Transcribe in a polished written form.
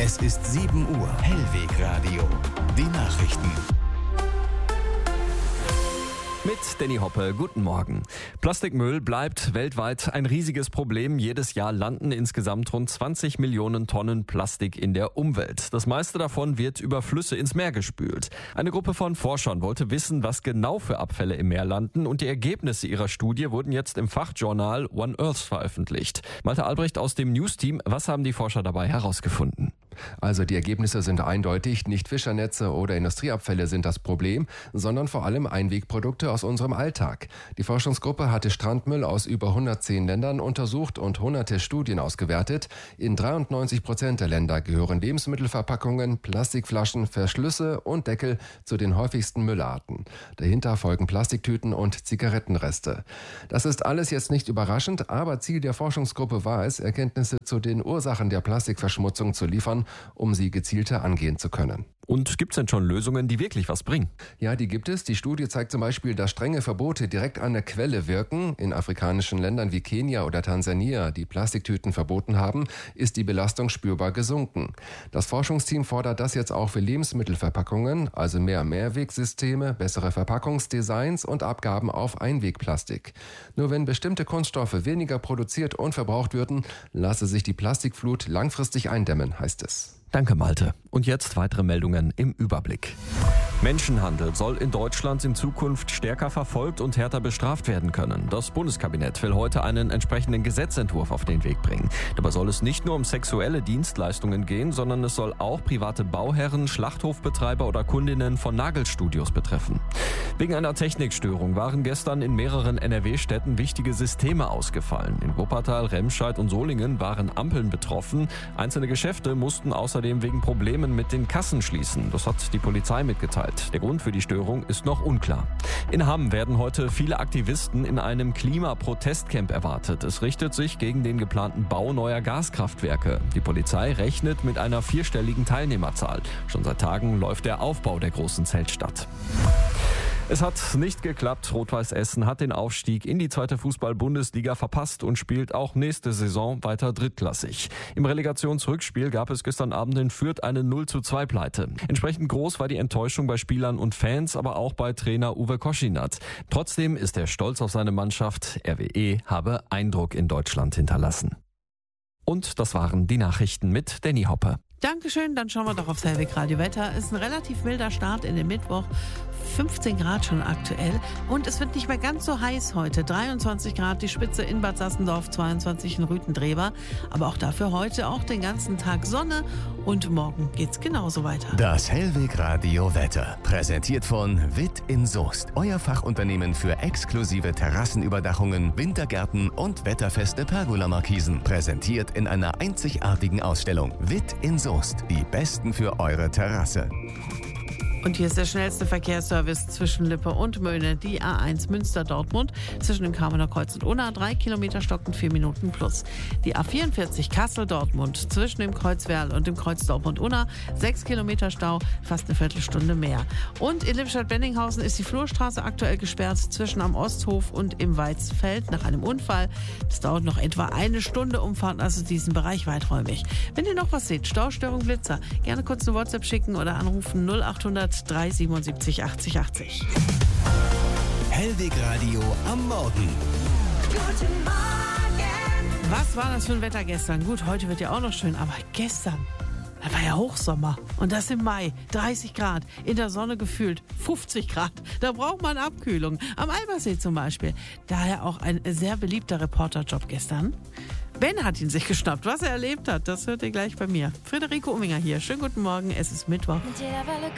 Es ist 7 Uhr. Hellwegradio. Die Nachrichten. Mit Danny Hoppe, guten Morgen. Plastikmüll bleibt weltweit ein riesiges Problem. Jedes Jahr landen insgesamt rund 20 Millionen Tonnen Plastik in der Umwelt. Das meiste davon wird über Flüsse ins Meer gespült. Eine Gruppe von Forschern wollte wissen, was genau für Abfälle im Meer landen, und die Ergebnisse ihrer Studie wurden jetzt im Fachjournal One Earth veröffentlicht. Malte Albrecht aus dem News-Team, was haben die Forscher dabei herausgefunden? Also die Ergebnisse sind eindeutig, nicht Fischernetze oder Industrieabfälle sind das Problem, sondern vor allem Einwegprodukte aus unserem Alltag. Die Forschungsgruppe hatte Strandmüll aus über 110 Ländern untersucht und hunderte Studien ausgewertet. In 93% der Länder gehören Lebensmittelverpackungen, Plastikflaschen, Verschlüsse und Deckel zu den häufigsten Müllarten. Dahinter folgen Plastiktüten und Zigarettenreste. Das ist alles jetzt nicht überraschend, aber Ziel der Forschungsgruppe war es, Erkenntnisse zu den Ursachen der Plastikverschmutzung zu liefern, um sie gezielter angehen zu können. Und gibt es denn schon Lösungen, die wirklich was bringen? Ja, die gibt es. Die Studie zeigt zum Beispiel, dass strenge Verbote direkt an der Quelle wirken. In afrikanischen Ländern wie Kenia oder Tansania, die Plastiktüten verboten haben, ist die Belastung spürbar gesunken. Das Forschungsteam fordert das jetzt auch für Lebensmittelverpackungen, also mehr Mehrwegsysteme, bessere Verpackungsdesigns und Abgaben auf Einwegplastik. Nur wenn bestimmte Kunststoffe weniger produziert und verbraucht würden, lasse sich die Plastikflut langfristig eindämmen, heißt es. Danke, Malte. Und jetzt weitere Meldungen im Überblick. Menschenhandel soll in Deutschland in Zukunft stärker verfolgt und härter bestraft werden können. Das Bundeskabinett will heute einen entsprechenden Gesetzentwurf auf den Weg bringen. Dabei soll es nicht nur um sexuelle Dienstleistungen gehen, sondern es soll auch private Bauherren, Schlachthofbetreiber oder Kundinnen von Nagelstudios betreffen. Wegen einer Technikstörung waren gestern in mehreren NRW-Städten wichtige Systeme ausgefallen. In Wuppertal, Remscheid und Solingen waren Ampeln betroffen. Einzelne Geschäfte mussten außerdem wegen Problemen mit den Kassen schließen. Das hat die Polizei mitgeteilt. Der Grund für die Störung ist noch unklar. In Hamm werden heute viele Aktivisten in einem Klimaprotestcamp erwartet. Es richtet sich gegen den geplanten Bau neuer Gaskraftwerke. Die Polizei rechnet mit einer 4-stelligen Teilnehmerzahl. Schon seit Tagen läuft der Aufbau der großen Zeltstadt. Es hat nicht geklappt. Rot-Weiß Essen hat den Aufstieg in die 2. Fußball-Bundesliga verpasst und spielt auch nächste Saison weiter drittklassig. Im Relegationsrückspiel gab es gestern Abend in Fürth eine 0:2-Pleite. Entsprechend groß war die Enttäuschung bei Spielern und Fans, aber auch bei Trainer Uwe Koschinat. Trotzdem ist er stolz auf seine Mannschaft. RWE habe Eindruck in Deutschland hinterlassen. Und das waren die Nachrichten mit Danny Hoppe. Dankeschön, dann schauen wir doch aufs Hellwegradio-Wetter. Es ist ein relativ milder Start in den Mittwoch. 15 Grad schon aktuell und es wird nicht mehr ganz so heiß heute. 23 Grad die Spitze in Bad Sassendorf, 22 in Rüthendreber. Aber auch dafür heute auch den ganzen Tag Sonne und morgen geht's genauso weiter. Das Hellwegradio Wetter, präsentiert von Witt in Soest. Euer Fachunternehmen für exklusive Terrassenüberdachungen, Wintergärten und wetterfeste Pergola-Markisen. Präsentiert in einer einzigartigen Ausstellung. Witt in Soest, die Besten für eure Terrasse. Und hier ist der schnellste Verkehrsservice zwischen Lippe und Möhne. Die A1 Münster-Dortmund zwischen dem Kamener Kreuz und Unna 3 Kilometer stockend 4 Minuten plus. Die A44 Kassel-Dortmund zwischen dem Kreuz Werl und dem Kreuz Dortmund-Unna 6 Kilometer Stau, fast eine Viertelstunde mehr. Und in Lippstadt-Benninghausen ist die Flurstraße aktuell gesperrt zwischen am Osthof und im Weizfeld nach einem Unfall. Das dauert noch etwa eine Stunde, umfahren also diesen Bereich weiträumig. Wenn ihr noch was seht, Staustörung, Blitzer, gerne kurz eine WhatsApp schicken oder anrufen 0800 377 80 80. Hellwegradio am Morgen. Guten Morgen. Was war das für ein Wetter gestern? Gut, heute wird ja auch noch schön, aber gestern, da war ja Hochsommer. Und das im Mai, 30 Grad, in der Sonne gefühlt 50 Grad. Da braucht man Abkühlung. Am Albersee zum Beispiel. Daher auch ein sehr beliebter Reporterjob gestern. Ben hat ihn sich geschnappt. Was er erlebt hat, das hört ihr gleich bei mir. Friederike Umminger hier. Schönen guten Morgen, es ist Mittwoch. Mit jeder Welle